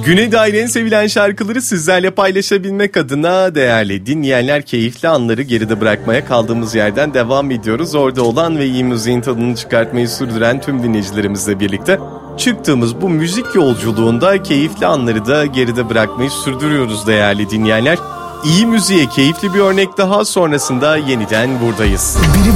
Güne dair en sevilen şarkıları sizlerle paylaşabilmek adına değerli dinleyenler, keyifli anları geride bırakmaya kaldığımız yerden devam ediyoruz. Orada olan ve iyi müziğin tadını çıkartmayı sürdüren tüm dinleyicilerimizle birlikte çıktığımız bu müzik yolculuğunda keyifli anları da geride bırakmayı sürdürüyoruz değerli dinleyenler. İyi müziğe keyifli bir örnek daha sonrasında yeniden buradayız.